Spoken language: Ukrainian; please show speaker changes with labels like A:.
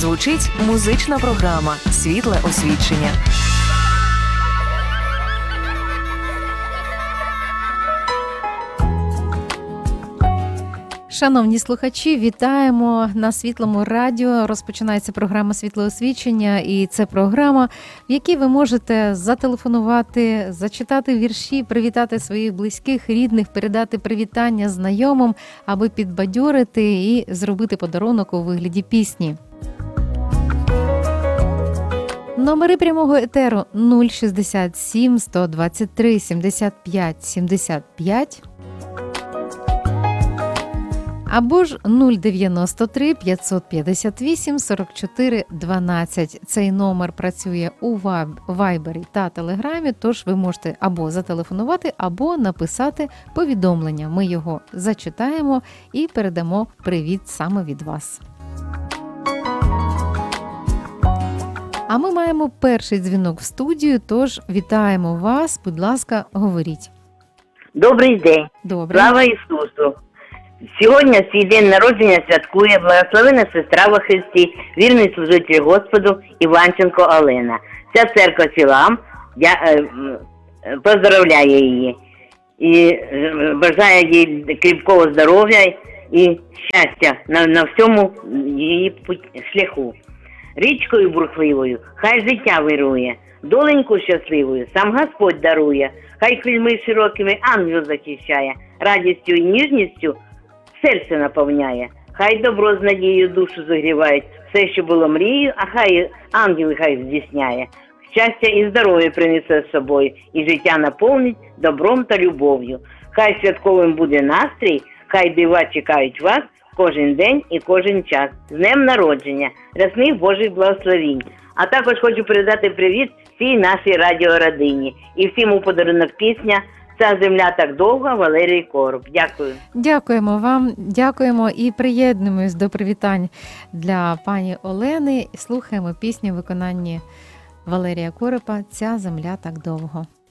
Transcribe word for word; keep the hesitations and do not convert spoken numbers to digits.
A: Звучить музична програма «Світле освічення».
B: Шановні слухачі, вітаємо на Світлому радіо. Розпочинається програма «Світле освічення», і це програма, в якій ви можете зателефонувати, зачитати вірші, привітати своїх близьких, рідних, передати привітання знайомим, аби підбадьорити і зробити подарунок у вигляді пісні. Номери прямого етеру нуль шістдесят сім сто двадцять три сімдесят п'ять сімдесят п'ять або ж нуль дев'яносто три п'ятсот п'ятдесят вісім сорок чотири дванадцять. Цей номер працює у Вайбері та Телеграмі, тож ви можете або зателефонувати, або написати повідомлення. Ми його зачитаємо і передамо привіт саме від вас. А ми маємо перший дзвінок в студію, тож вітаємо вас. Будь ласка, говоріть.
C: Добрий день.
B: Добре.
C: Слава Ісусу. Сьогодні свій день народження святкує благословена сестра во Христі, вірний служитель Господу Іванченко Олена. Ця церква Сілам, я е, поздравляю її і е, бажаю їй кріпкого здоров'я і щастя на, на всьому її шляху. Річкою бурхливою хай життя вирує, доленьку щасливою сам Господь дарує, хай хвильми широкими ангел захищає, радістю і ніжністю серце наповняє, хай добро з надією душу зігрівають, все, що було мрією, а хай ангел хай здійсняє. Щастя і здоров'я принесе з собою, і життя наповнить добром та любов'ю. Хай святковим буде настрій, хай дива чекають вас кожен день і кожен час. З днем народження, рясних Божих благословінь. А також хочу передати привіт всій нашій радіородині. І всім у подарунок пісня «Ця земля так довга» Валерій Короб. Дякую.
B: Дякуємо вам, дякуємо і приєднуємось до привітань для пані Олени. Слухаємо пісню в виконанні Валерія Коропа «Ця земля так довго».